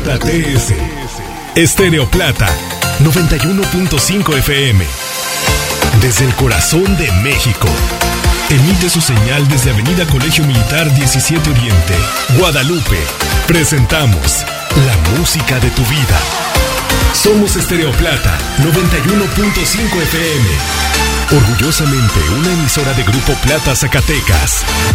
JTS. Estéreo Plata, 91.5 FM. Desde el corazón de México. Emite su señal desde Avenida Colegio Militar 17 Oriente, Guadalupe. Presentamos la música de tu vida. Somos Estéreo Plata, 91.5 FM. Orgullosamente una emisora de Grupo Plata Zacatecas.